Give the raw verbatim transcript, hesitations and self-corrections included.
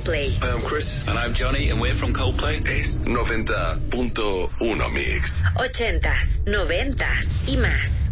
Coldplay. Hi, I'm Chris. And I'm Johnny, and we're from Coldplay. Es noventa punto uno Mix. Ochentas, noventas y más.